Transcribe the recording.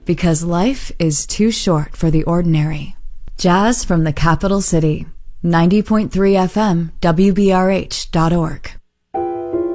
because life is too short for the ordinary. Jazz from the capital city. 90.3 FM, WBRH.org.